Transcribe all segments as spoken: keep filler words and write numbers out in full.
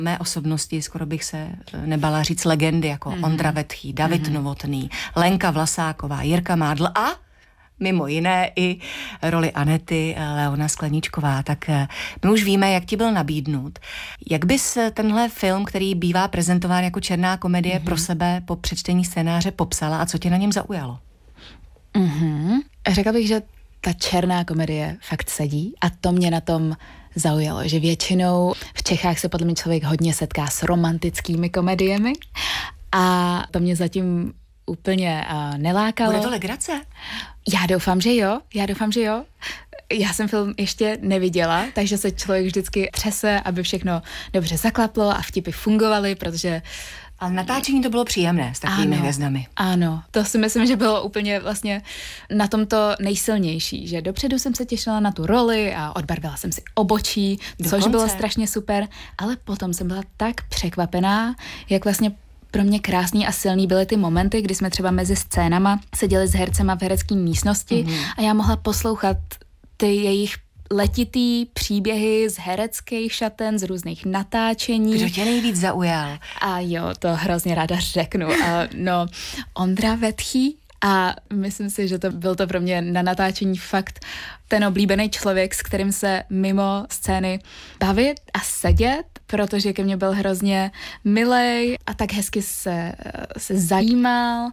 mé osobnosti, skoro bych se nebala říct legendy, jako mm-hmm. Ondra Vetchý, David mm-hmm. Novotný, Lenka Vlasáková, Jirka Mádl a mimo jiné i roli Anety Leona Skleníčková. Tak my už víme, jak ti byl nabídnut. Jak bys tenhle film, který bývá prezentován jako černá komedie, mm-hmm. pro sebe po přečtení scénáře popsala a co tě na něm zaujalo? Mm-hmm. Řekla bych, že ta černá komedie fakt sedí a to mě na tom zaujalo, že většinou v Čechách se podle mě člověk hodně setká s romantickými komediemi a to mě zatím úplně uh, nelákalo. Bude to legrace? Já doufám, že jo, já doufám, že jo. Já jsem film ještě neviděla, takže se člověk vždycky třese, aby všechno dobře zaklaplo a vtipy fungovaly, protože ale natáčení to bylo příjemné s takovými ano, hvězdami. Ano, to si myslím, že bylo úplně vlastně na tomto nejsilnější, že dopředu jsem se těšila na tu roli a odbarvila jsem si obočí, Dokonce. Což bylo strašně super, ale potom jsem byla tak překvapená, jak vlastně pro mě krásný a silný byly ty momenty, kdy jsme třeba mezi scénama seděli s hercema v herecké místnosti mm-hmm. a já mohla poslouchat ty jejich letitý příběhy z hereckých šaten, z různých natáčení. Kdo tě nejvíc zaujal? A jo, to hrozně ráda řeknu. A no, Ondra Vetchý a myslím si, že to byl to pro mě na natáčení fakt ten oblíbený člověk, s kterým se mimo scény bavit a sedět, protože ke mně byl hrozně milej a tak hezky se, se zajímal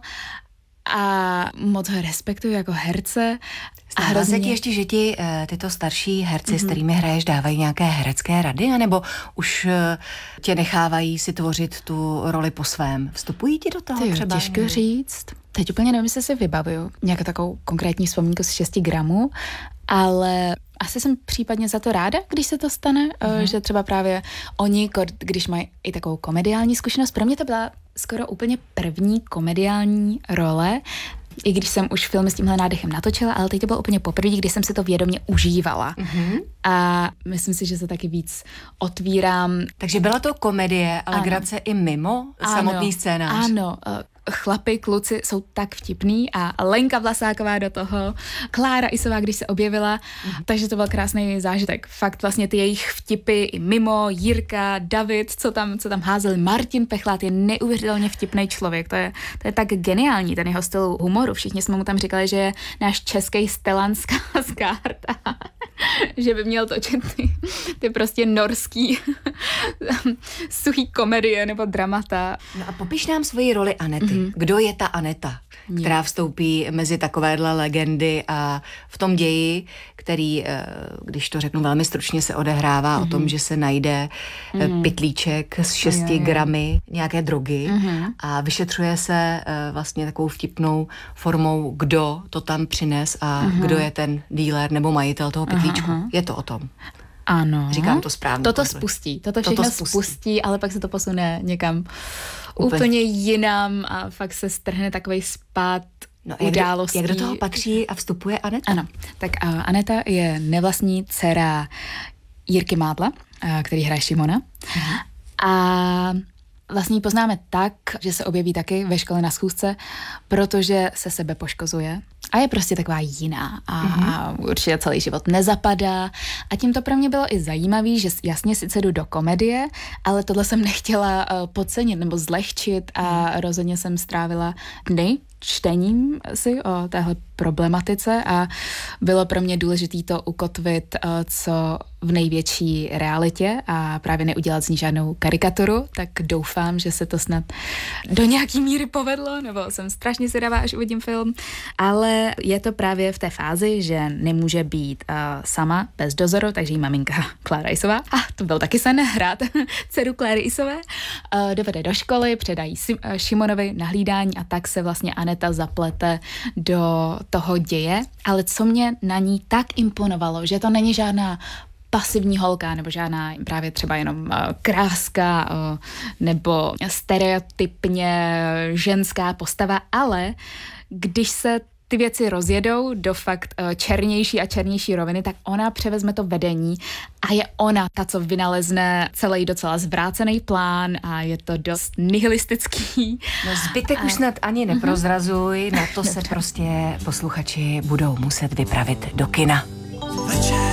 a moc ho respektuju jako herce. A hrozně se ti ještě, že ti uh, tyto starší herci, mm-hmm. s kterými hraješ, dávají nějaké herecké rady, anebo už uh, tě nechávají si tvořit tu roli po svém? Vstupují ti do toho Ty, třeba? Těžko říct. Teď úplně nevím, jestli si vybavuju nějakou takovou konkrétní vzpomínku z šesti gramů, ale asi jsem případně za to ráda, když se to stane, mm-hmm. že třeba právě oni, když mají i takovou komediální zkušenost, pro mě to byla skoro úplně první komediální role, i když jsem už filmy s tímhle nádechem natočila, ale teď to bylo úplně poprvé, když jsem si to vědomě užívala. Mm-hmm. A myslím si, že se taky víc otvírám. Takže byla to komedie, ale legrace i mimo ano. samotný scénář. Ano, chlapi, kluci jsou tak vtipný a Lenka Vlasáková do toho, Klára Isová, když se objevila, mm. takže to byl krásný zážitek. Fakt vlastně ty jejich vtipy i mimo, Jirka, David, co tam, co tam házeli, Martin Pechlát je neuvěřitelně vtipný člověk, to je, to je tak geniální, ten jeho styl humoru. Všichni jsme mu tam říkali, že je náš český Stellan Skarsgård a že by měl točit ty, ty prostě norský suchý komedie nebo dramata. No a popiš nám svoji roli Anety. Mm-hmm. Kdo je ta Aneta, která vstoupí mezi takovéhle legendy a v tom ději, který, když to řeknu velmi stručně, se odehrává mm-hmm. o tom, že se najde mm-hmm. pytlíček s šesti je, je. gramy nějaké drogy mm-hmm. a vyšetřuje se vlastně takovou vtipnou formou, kdo to tam přines a mm-hmm. kdo je ten dealer nebo majitel toho pytlíčku. Aha. Je to o tom. Ano. Říkám to správně. Toto spustí. Toto všechno Toto spustí. spustí, ale pak se to posune někam úplně, úplně jinam a fakt se strhne takový spád no událostí. Jak do, jak do toho patří a vstupuje Aneta? Ano. Tak uh, Aneta je nevlastní dcera Jirky Mádla, uh, který hraje Šimona. Mhm. A vlastně ji poznáme tak, že se objeví taky ve škole na schůzce, protože se sebe poškozuje a je prostě taková jiná a, mm-hmm. a určitě celý život nezapadá a tím to pro mě bylo i zajímavý, že jasně sice jdu do komedie, ale tohle jsem nechtěla uh, podcenit nebo zlehčit a mm. rozhodně jsem strávila dny čtením si o téhle problematice a bylo pro mě důležité to ukotvit uh, co v největší realitě a právě neudělat z ní žádnou karikaturu, tak doufám, že se to snad do nějaký míry povedlo, nebo jsem strašně zvědavá, až uvidím film, ale je to právě v té fázi, že nemůže být uh, sama bez dozoru, takže jí maminka Klára Isová, a to byl taky sen hrát dceru Kláry Isové, uh, dovede do školy, předají Sim, uh, Šimonovi na hlídání a tak se vlastně Aneta zaplete do toho děje, ale co mě na ní tak imponovalo, že to není žádná pasivní holka, nebo žádná právě třeba jenom uh, kráska uh, nebo stereotypně ženská postava, ale když se ty věci rozjedou do fakt uh, černější a černější roviny, tak ona převezme to vedení a je ona ta, co vynalezne celý docela zvrácený plán a je to dost nihilistický. No zbytek a... už snad ani neprozrazuj, na to se prostě posluchači budou muset vypravit do kina. Večer.